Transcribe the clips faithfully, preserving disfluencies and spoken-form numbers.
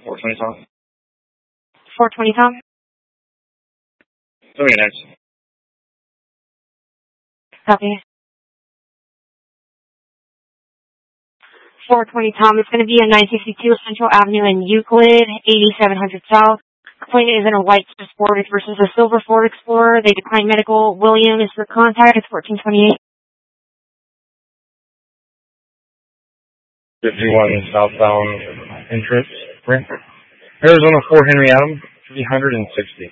four twenty Tom. four twenty Tom. Tell me next. Copy. four twenty Tom. It's going to be a nine sixty-two Central Avenue in Euclid, eighty-seven hundred South. Complaint is in a white Sport versus a silver Ford Explorer. They declined medical. William is the contact. It's fourteen twenty-eight. fifty-one southbound entrance. Arizona four Henry Adam, three hundred sixty.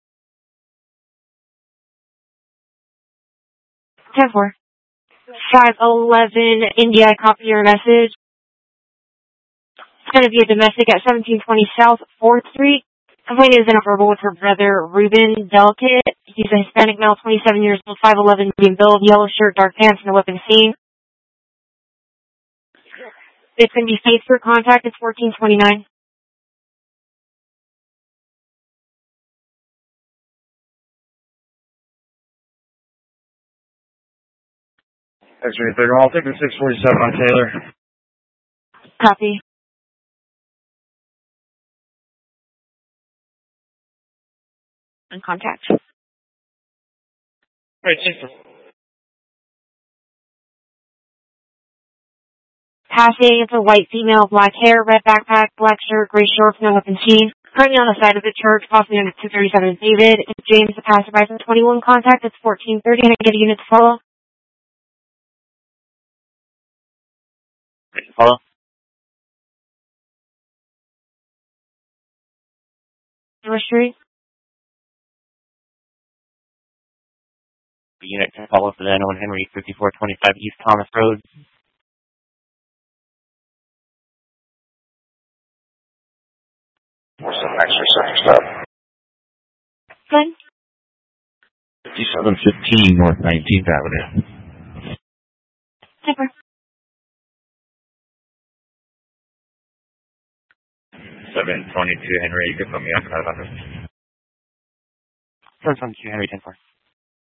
ten four. five eleven India, copy your message. It's going to be a domestic at seventeen twenty South fourth Street. Complaint is in a verbal with her brother, Ruben Delicate. He's a Hispanic male, twenty-seven years old, five eleven, medium build, yellow shirt, dark pants, and a weapon seen. It's going to be safe for contact. It's fourteen twenty-nine. X-ray thirty. I'll take the six forty-seven on Taylor. Copy. And contact. Right, safe. Passing, it's a white female, black hair, red backpack, black shirt, gray shorts, no weapon seen. Currently on the side of the church, possibly under two thirty-seven David. It's James, the passerby from twenty-one contact. It's fourteen thirty. Can I get a unit to follow? Follow. River Street. The unit can follow for the N one Henry, fifty-four twenty-five East Thomas Road. What's the next second stop? Good. fifty-seven fifteen North nineteenth Avenue. Super. seven twenty-two Henry, you can put me on five hundred. seven twenty-two Henry, ten four.